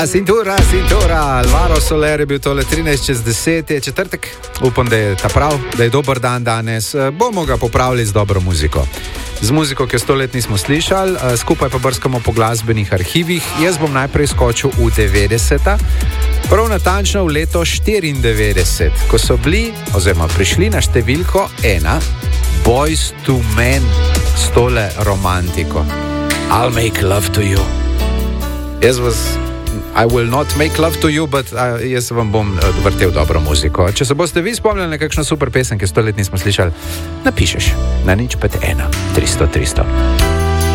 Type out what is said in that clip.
Cintura, Alvaro Soler je bil tole 13:10, je četrtek, upam, da je ta prav, da je dober dan danes, bomo ga popravili z dobro muziko. Z muziko, ki jo 100 let nismo slišali, skupaj pa brskamo po glasbenih arhivih. Jaz bom najprej skočil v 90-ta, prav natančno v leto 94, ko so bili, oziroma prišli na številko 1, Boyz II Men s tole romantiko. I'll make love to you. I will not make love to you, but jaz vam bom vrtel dobro muziko. Če se boste vi spomnili na kakšno super pesem, ki 100 let nismo slišali, napišeš na 051 300 300.